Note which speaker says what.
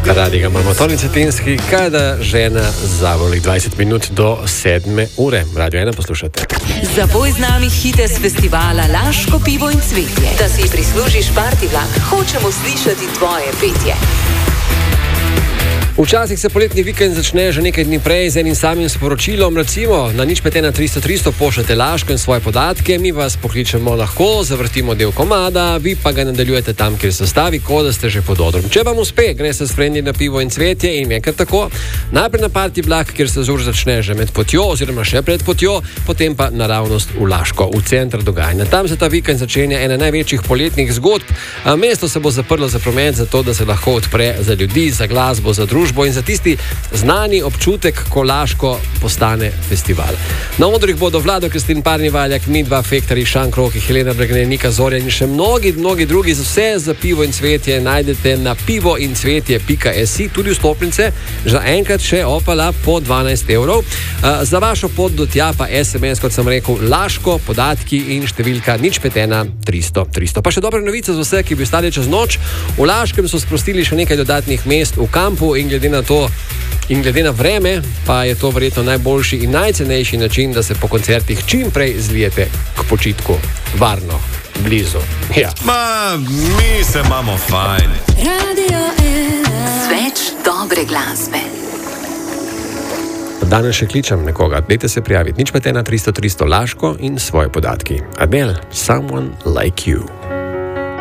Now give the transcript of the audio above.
Speaker 1: Radi ga imamo, Toni Cetinski, kada žena zavoli 20 minut do 7 ure. Radio 1 poslušate.
Speaker 2: Zapoj z nami hite z festivala Laško pivo in cvetje. Da si prislužiš party vlak, hočemo slišati tvoje petje.
Speaker 1: Včasih se poletni vikend začne že nekaj dni prej z enim samim sporočilom, recimo na 051 300 pošljete Laško in svoje podatke, mi vas pokličemo lahko, zavrtimo del komada, vi pa ga nadaljujete tam, kjer se stavi, kot da ste že pod odrom. Če vam uspe, gre se s frendi na pivo in cvetje in je kar tako. Najprej na party vlak, kjer se žur začne že med potjo oziroma še pred potjo, potem pa naravnost v Laško, v center dogajanja. Tam se ta vikend začenja ena največjih poletnih zgodb. Mesto se bo zaprlo za promet, zato da se lahko odpre za ljudi, za glasbo, za družbo in za tisti znani občutek, ko Laško postane festival. Na odrih bodo Vlado Kristin Parnivaljak, Midva Fektari, Šank Roki, Helena Bregne, Nika Zorjan in še mnogi drugi. Vse za pivo in cvetje najdete na pivoincvetje.si, tudi vstopnice za enkrat še opala po 12 evrov. Za vašo pot do tja pa SMS, kot sem rekel, Laško, podatki in številka 051 300. Pa še dobra novica za vse, ki bi ostali čez noč. V Laškem so sprostili še nekaj dodatnih mest v kampu in glede na to in glede na vreme, pa je to verjetno najboljši in najcenejši način, da se po koncertih čim prej zlijete k počitku. Varno, blizu. Ja.
Speaker 3: Mi se imamo fajn.
Speaker 2: Radio 1. Več dobre glasbe.
Speaker 1: Danes še kličem nekoga, dajte se prijaviti. 051 300 Laško in svoje podatki. Adele, Someone Like You.